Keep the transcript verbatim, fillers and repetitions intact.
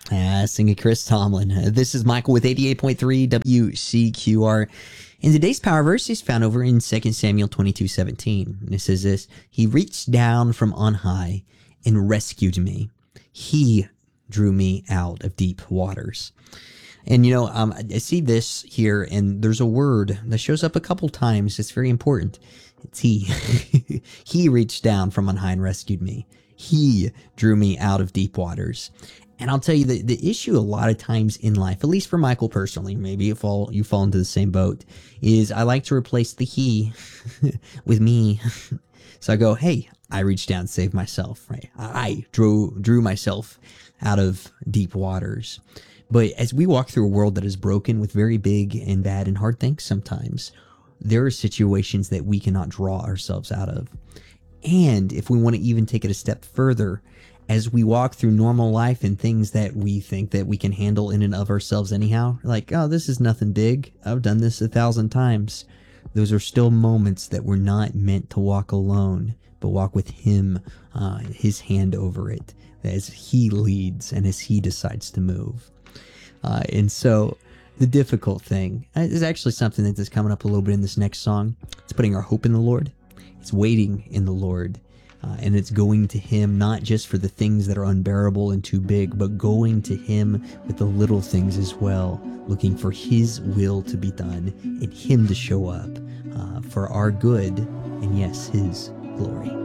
Ah, singer Chris Tomlin. Uh, This is Michael with eighty-eight point three W C Q R. And today's power verse is found over in Second Samuel twenty-two seventeen. And it says this: He reached down from on high and rescued me. He drew me out of deep waters. And, you know, um, I see this here, and there's a word that shows up a couple times. It's very important. It's he. He reached down from on high and rescued me. He drew me out of deep waters. And I'll tell you that the issue a lot of times in life, at least for Michael personally, maybe you fall, you fall into the same boat, is I like to replace the he with me. So I go, hey, I reached down and saved myself, right? I drew, drew myself out of deep waters. But as we walk through a world that is broken with very big and bad and hard things sometimes, there are situations that we cannot draw ourselves out of. And if we want to even take it a step further, as we walk through normal life and things that we think that we can handle in and of ourselves anyhow, like, oh, this is nothing big. I've done this a thousand times. Those are still moments that we're not meant to walk alone, but walk with him, uh, his hand over it, as he leads and as he decides to move. Uh, and so the difficult thing is actually something that is coming up a little bit in this next song. It's putting our hope in the Lord. It's waiting in the Lord. Uh, and it's going to him not just for the things that are unbearable and too big, but going to him with the little things as well, looking for his will to be done and him to show up uh, for our good and, yes, his glory.